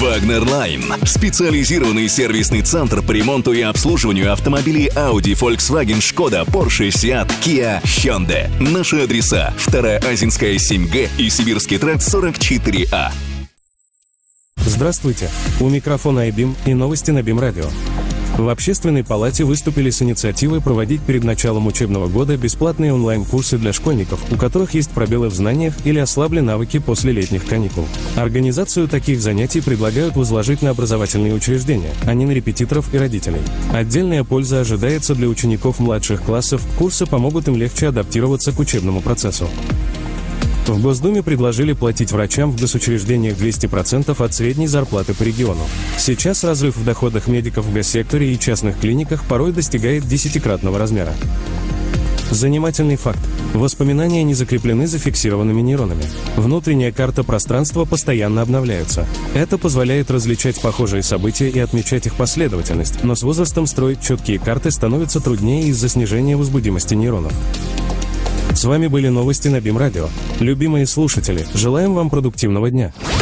Wagner Line. Специализированный сервисный центр по ремонту и обслуживанию автомобилей Audi, Volkswagen, Skoda, Porsche, Seat, Kia, Hyundai. Наши адреса: 2-я Азинская 7Г и Сибирский тракт 44А. Здравствуйте! У микрофона iBeam и новости на BeamRadio. Radio. В Общественной палате выступили с инициативой проводить перед началом учебного года бесплатные онлайн-курсы для школьников, у которых есть пробелы в знаниях или ослабли навыки после летних каникул. Организацию таких занятий предлагают возложить на образовательные учреждения, а не на репетиторов и родителей. Отдельная польза ожидается для учеников младших классов, курсы помогут им легче адаптироваться к учебному процессу. В Госдуме предложили платить врачам в госучреждениях 200% от средней зарплаты по региону. Сейчас разрыв в доходах медиков в госсекторе и частных клиниках порой достигает 10-кратного размера. Занимательный факт. Воспоминания не закреплены зафиксированными нейронами. Внутренняя карта пространства постоянно обновляется. Это позволяет различать похожие события и отмечать их последовательность, но с возрастом строить четкие карты становится труднее из-за снижения возбудимости нейронов. С вами были новости на BeamRadio. Любимые слушатели, желаем вам продуктивного дня.